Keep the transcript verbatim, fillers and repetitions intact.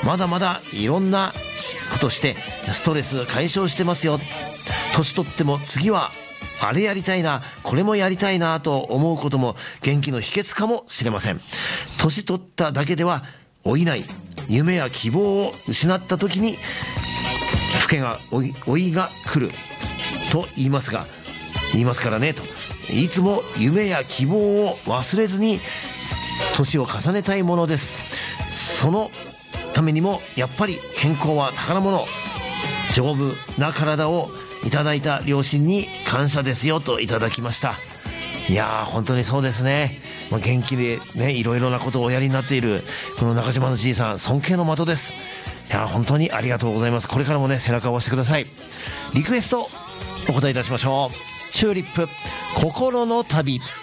まだまだいろんなことしてストレス解消してますよ。年取っても次はあれやりたいな、これもやりたいなと思うことも元気の秘訣かもしれません。年取っただけでは老いない。夢や希望を失った時に老けが老い、老いが来ると言いますが言いますからねと。いつも夢や希望を忘れずに年を重ねたいものです。そのためにもやっぱり健康は宝物。丈夫な体をいただいた両親に感謝ですよといただきました。いやー本当にそうですね、まあ、元気でねいろいろなことをおやりになっているこの中島のじいさん、尊敬の的です。いやー本当にありがとうございます。これからもね背中を押してください。リクエストお答えいたしましょう。チューリップ、心の旅。